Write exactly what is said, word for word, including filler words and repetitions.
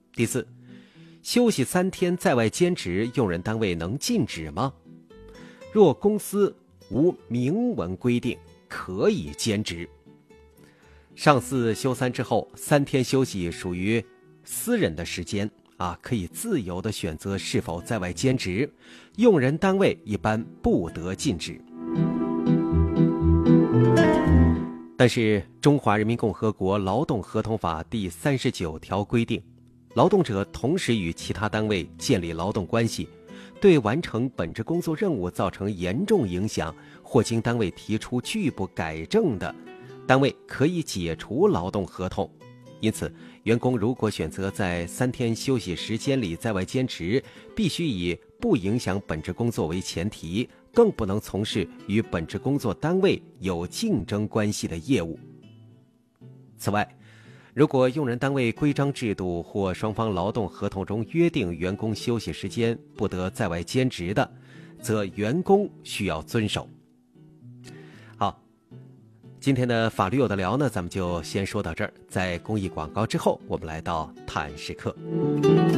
第四，休息三天在外兼职，用人单位能禁止吗？若公司无明文规定，可以兼职。上巳休三之后，三天休息属于私人的时间啊，可以自由地选择是否在外兼职，用人单位一般不得禁止。但是《中华人民共和国劳动合同法》第三十九条规定，劳动者同时与其他单位建立劳动关系，对完成本职工作任务造成严重影响，或经单位提出拒不改正的，单位可以解除劳动合同。因此，员工如果选择在三天休息时间里在外兼职，必须以不影响本职工作为前提，更不能从事与本职工作单位有竞争关系的业务。此外，如果用人单位规章制度或双方劳动合同中约定员工休息时间不得在外兼职的，则员工需要遵守。好，今天的法律有的聊呢，咱们就先说到这儿。在公益广告之后，我们来到谈时刻。